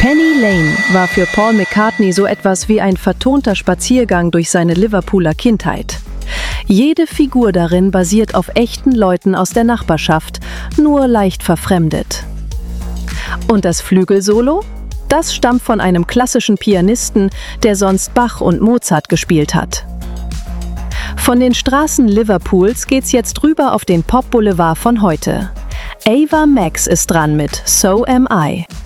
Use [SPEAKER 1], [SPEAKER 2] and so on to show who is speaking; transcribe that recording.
[SPEAKER 1] Penny Lane war für Paul McCartney so etwas wie ein vertonter Spaziergang durch seine Liverpooler Kindheit. Jede Figur darin basiert auf echten Leuten aus der Nachbarschaft, nur leicht verfremdet. Und das Flügelsolo? Das stammt von einem klassischen Pianisten, der sonst Bach und Mozart gespielt hat. Von den Straßen Liverpools geht's jetzt rüber auf den Pop-Boulevard von heute. Ava Max ist dran mit So Am I.